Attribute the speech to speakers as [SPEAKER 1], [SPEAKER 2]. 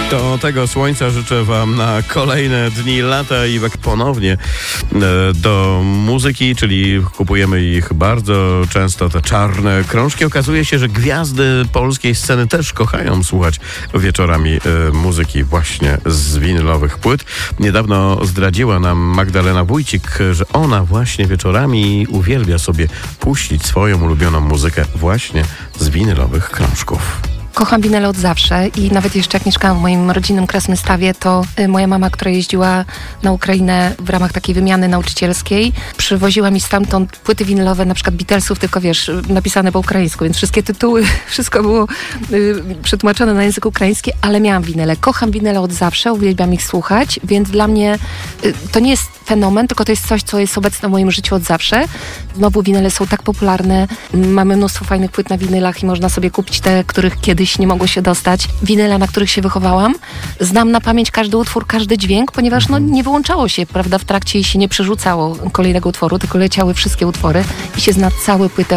[SPEAKER 1] To tego słońca życzę wam na kolejne dni lata i ponownie do muzyki, czyli kupujemy ich bardzo często, te czarne krążki. Okazuje się, że gwiazdy polskiej sceny też kochają słuchać wieczorami muzyki właśnie z winylowych płyt. Niedawno zdradziła nam Magdalena Wójcik, że ona właśnie wieczorami uwielbia sobie puścić swoją ulubioną muzykę właśnie z winylowych krążków.
[SPEAKER 2] Kocham winyle od zawsze i nawet jeszcze jak mieszkałam w moim rodzinnym Krasnystawie, to moja mama, która jeździła na Ukrainę w ramach takiej wymiany nauczycielskiej, przywoziła mi stamtąd płyty winylowe, na przykład Beatlesów, tylko wiesz, napisane po ukraińsku, więc wszystkie tytuły, wszystko było przetłumaczone na język ukraiński, ale miałam winyle. Kocham winyle od zawsze, uwielbiam ich słuchać, więc dla mnie to nie jest fenomen, tylko to jest coś, co jest obecne w moim życiu od zawsze. Znowu winyle są tak popularne, mamy mnóstwo fajnych płyt na winylach i można sobie kupić te, których kiedyś nie mogło się dostać. Winyle, na których się wychowałam. Znam na pamięć każdy utwór, każdy dźwięk, ponieważ nie wyłączało się, prawda, w trakcie i się nie przerzucało kolejnego utworu, tylko leciały wszystkie utwory i się zna całe płytę